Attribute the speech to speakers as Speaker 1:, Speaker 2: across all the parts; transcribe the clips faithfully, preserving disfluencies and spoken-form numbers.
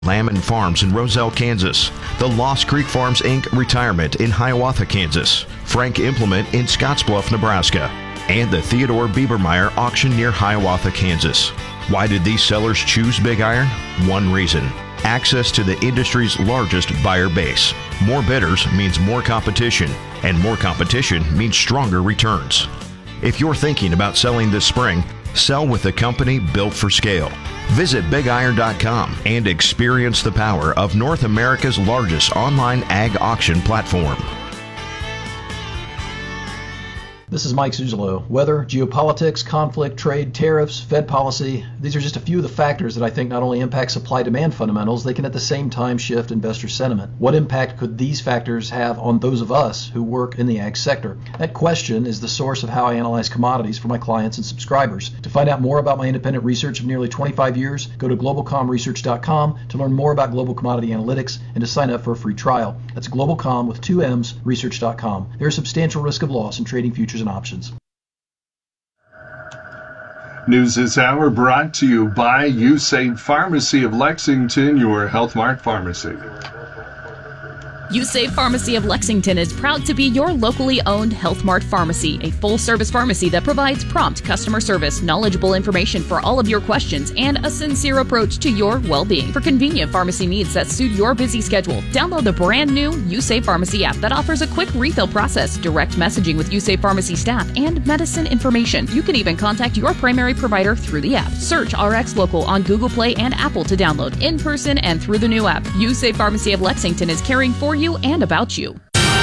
Speaker 1: Lamb Farms in Roselle, Kansas. The Lost Creek Farms, Incorporated Retirement in Hiawatha, Kansas. Frank Implement in Scottsbluff, Nebraska. And the Theodore Biebermeyer auction near Hiawatha, Kansas. Why did these sellers choose Big Iron? One reason: access to the industry's largest buyer base. More bidders means more competition, and more competition means stronger returns. If you're thinking about selling this spring, sell with a company built for scale. Visit big iron dot com and experience the power of North America's largest online ag auction platform.
Speaker 2: This is Mike Zuzolo. Weather, geopolitics, conflict, trade, tariffs, Fed policy. These are just a few of the factors that I think not only impact supply-demand fundamentals, they can at the same time shift investor sentiment. What impact could these factors have on those of us who work in the ag sector? That question is the source of how I analyze commodities for my clients and subscribers. To find out more about my independent research of nearly twenty-five years, go to global com research dot com to learn more about global commodity analytics and to sign up for a free trial. That's GlobalCom with two M's, research dot com. There is substantial risk of loss in trading futures and options.
Speaker 3: News this hour brought to you by USAID Pharmacy of Lexington, your Health Mart pharmacy.
Speaker 4: USAID Pharmacy of Lexington is proud to be your locally owned Health Mart pharmacy, a full-service pharmacy that provides prompt customer service, knowledgeable information for all of your questions, and a sincere approach to your well-being. For convenient pharmacy needs that suit your busy schedule, download the brand-new USAID Pharmacy app that offers a quick refill process, direct messaging with USAID Pharmacy staff, and medicine information. You can even contact your primary provider through the app. Search R X Local on Google Play and Apple to download in person and through the new app. USAID Pharmacy of Lexington is caring for you and about you.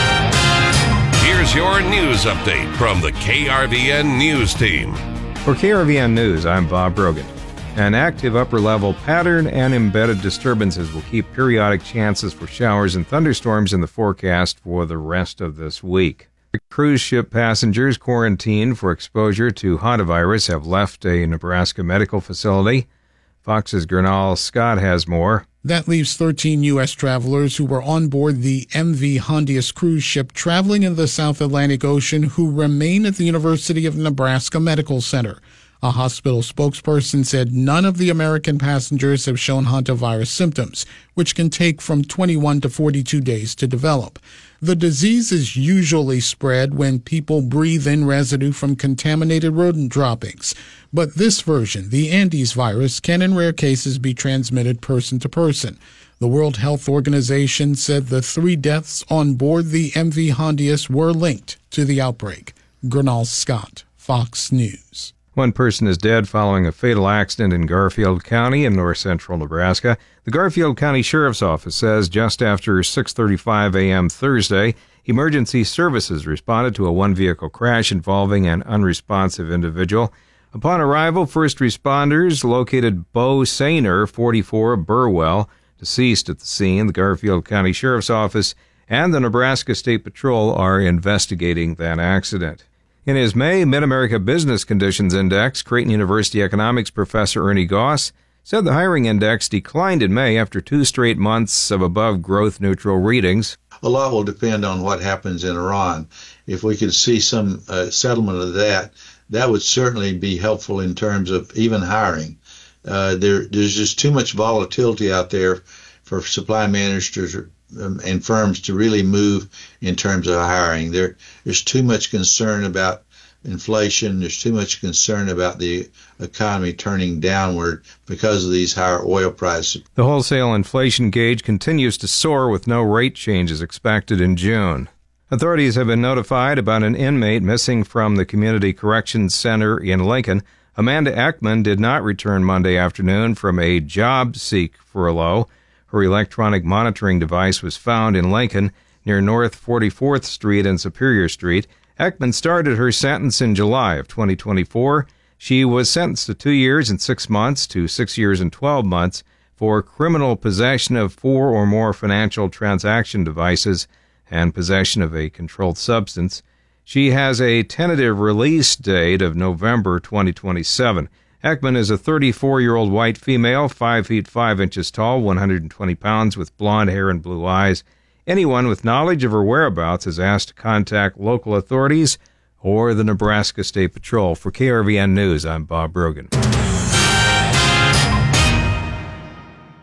Speaker 5: Here's your news update from the K R V N News Team.
Speaker 6: For K R V N News, I'm Bob Brogan. An active upper-level pattern and embedded disturbances will keep periodic chances for showers and thunderstorms in the forecast for the rest of this week. Cruise ship passengers quarantined for exposure to hantavirus have left a Nebraska medical facility. Fox's Gernal Scott has more.
Speaker 7: That leaves thirteen U S travelers who were on board the M V Hondius cruise ship traveling in the South Atlantic Ocean who remain at the University of Nebraska Medical Center. A hospital spokesperson said none of the American passengers have shown hantavirus symptoms, which can take from twenty-one to forty-two days to develop. The disease is usually spread when people breathe in residue from contaminated rodent droppings. But this version, the Andes virus, can in rare cases be transmitted person to person. The World Health Organization said the three deaths on board the M V Hondius were linked to the outbreak. Gernal Scott, Fox News.
Speaker 6: One person is dead following a fatal accident in Garfield County in north-central Nebraska. The Garfield County Sheriff's Office says just after six thirty-five a.m. Thursday, emergency services responded to a one-vehicle crash involving an unresponsive individual. Upon arrival, first responders located Bo Sainer, forty-four, of Burwell, deceased at the scene. The Garfield County Sheriff's Office and the Nebraska State Patrol are investigating that accident. In his May Mid-America Business Conditions Index, Creighton University economics professor Ernie Goss said the hiring index declined in May after two straight months of above growth-neutral readings.
Speaker 8: A lot will depend on what happens in Iran. If we could see some uh, settlement of that, that would certainly be helpful in terms of even hiring. Uh, there, there's just too much volatility out there for supply managers um, and firms to really move in terms of hiring. There, there's too much concern about inflation. There's too much concern about the economy turning downward because of these higher oil prices.
Speaker 6: The wholesale inflation gauge continues to soar with no rate changes expected in June. Authorities have been notified about an inmate missing from the Community Corrections Center in Lincoln. Amanda Ekman did not return Monday afternoon from a job-seek furlough. Her electronic monitoring device was found in Lincoln near North forty-fourth Street and Superior Street. Ekman started her sentence in July of twenty twenty-four. She was sentenced to two years and six months to six years and twelve months for criminal possession of four or more financial transaction devices and possession of a controlled substance. She has a tentative release date of November twenty twenty-seven. Ekman is a thirty-four-year-old white female, five feet five inches tall, one hundred twenty pounds, with blonde hair and blue eyes. Anyone with knowledge of her whereabouts is asked to contact local authorities or the Nebraska State Patrol. For K R V N News, I'm Bob Brogan.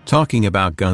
Speaker 9: Talking about guns